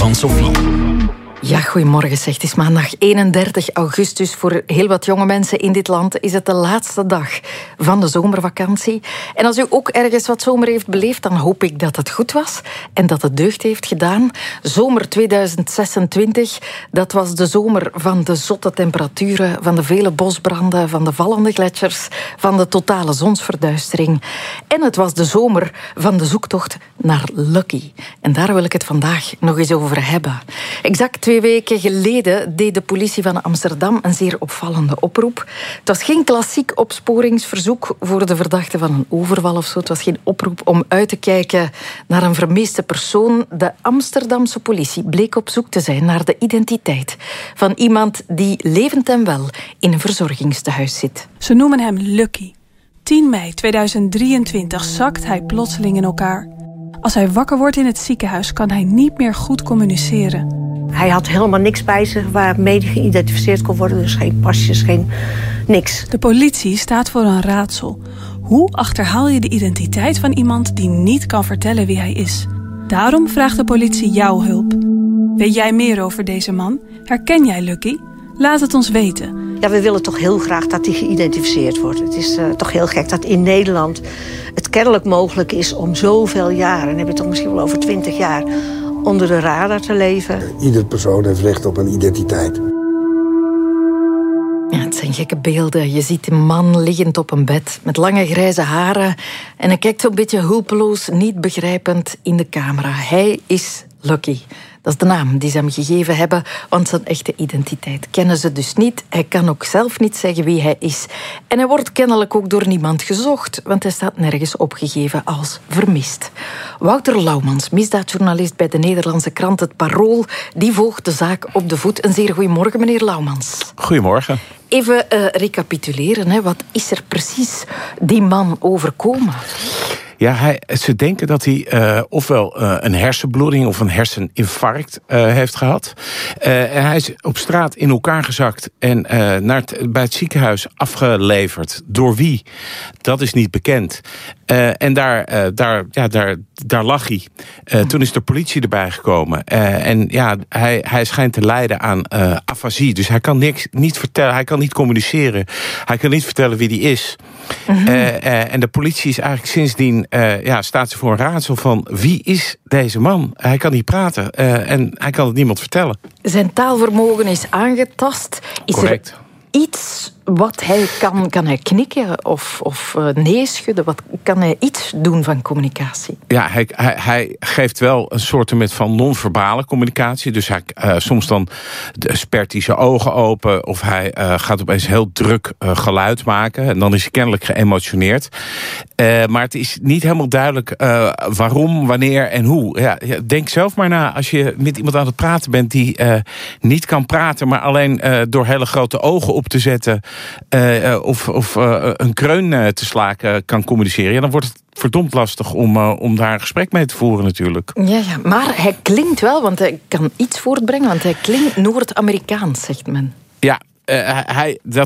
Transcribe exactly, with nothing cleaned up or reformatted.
van Sophie. Ja, goedemorgen. Zeg, het is maandag eenendertig augustus. Voor heel wat jonge mensen in dit land is het de laatste dag van de zomervakantie. En als u ook ergens wat zomer heeft beleefd, dan hoop ik dat het goed was en dat het deugd heeft gedaan. Zomer tweeduizend zesentwintig, dat was de zomer van de zotte temperaturen, van de vele bosbranden, van de vallende gletsjers, van de totale zonsverduistering. En het was de zomer van de zoektocht naar Lucky. En daar wil ik het vandaag nog eens over hebben. Exact Twee weken geleden deed de politie van Amsterdam een zeer opvallende oproep. Het was geen klassiek opsporingsverzoek voor de verdachte van een overval of zo. Het was geen oproep om uit te kijken naar een vermiste persoon. De Amsterdamse politie bleek op zoek te zijn naar de identiteit van iemand die levend en wel in een verzorgingstehuis zit. Ze noemen hem Lucky. tien mei tweeduizend drieëntwintig zakt hij plotseling in elkaar. Als hij wakker wordt in het ziekenhuis kan hij niet meer goed communiceren. Hij had helemaal niks bij zich waarmee hij geïdentificeerd kon worden. Dus geen pasjes, geen niks. De politie staat voor een raadsel. Hoe achterhaal je de identiteit van iemand die niet kan vertellen wie hij is? Daarom vraagt de politie jouw hulp. Weet jij meer over deze man? Herken jij Lucky? Laat het ons weten. Ja, we willen toch heel graag dat hij geïdentificeerd wordt. Het is uh, toch heel gek dat in Nederland het kennelijk mogelijk is om zoveel jaren, en dan heb je het toch misschien wel over twintig jaar, onder de radar te leven. Ieder persoon heeft recht op een identiteit. Ja, het zijn gekke beelden. Je ziet een man liggend op een bed met lange grijze haren en hij kijkt zo'n beetje hulpeloos, niet begrijpend in de camera. Hij is Lucky. Dat is de naam die ze hem gegeven hebben, want zijn echte identiteit kennen ze dus niet. Hij kan ook zelf niet zeggen wie hij is. En hij wordt kennelijk ook door niemand gezocht, want hij staat nergens opgegeven als vermist. Wouter Laumans, misdaadjournalist bij de Nederlandse krant Het Parool, die volgt de zaak op de voet. Een zeer goedemorgen, meneer Laumans. Goedemorgen. Even uh, recapituleren, hè. Wat is er precies die man overkomen? Ja, hij, ze denken dat hij uh, ofwel uh, een hersenbloeding of een herseninfarct uh, heeft gehad. Uh, en hij is op straat in elkaar gezakt en uh, naar het, bij het ziekenhuis afgeleverd. Door wie? Dat is niet bekend. Uh, en daar, uh, daar, ja, daar, daar lag hij. Uh, toen is de politie erbij gekomen. Uh, en ja, hij, hij schijnt te lijden aan uh, afasie. Dus hij kan niks, niet vertellen, hij kan niet communiceren. Hij kan niet vertellen wie die is. Mm-hmm. Uh, uh, en de politie is eigenlijk sindsdien, uh, ja, staat ze voor een raadsel van wie is deze man? Hij kan niet praten uh, en hij kan het niemand vertellen. Zijn taalvermogen is aangetast. Is Correct. Er iets wat hij kan? Kan hij knikken of, of uh, nee schudden? Wat, kan hij iets doen van communicatie? Ja, hij, hij, hij geeft wel een soort van non-verbale communicatie. Dus hij, uh, soms dan spert hij zijn ogen open of hij uh, gaat opeens heel druk uh, geluid maken. En dan is hij kennelijk geëmotioneerd. Uh, maar het is niet helemaal duidelijk uh, waarom, wanneer en hoe. Ja, denk zelf maar na als je met iemand aan het praten bent die uh, niet kan praten, maar alleen uh, door hele grote ogen op te zetten Uh, of, of uh, een kreun uh, te slaken kan communiceren, ja, dan wordt het verdomd lastig om, uh, om daar een gesprek mee te voeren natuurlijk. Ja, ja, maar hij klinkt wel, want hij kan iets voortbrengen, want hij klinkt Noord-Amerikaans, zegt men. Ja, uh, hij, dat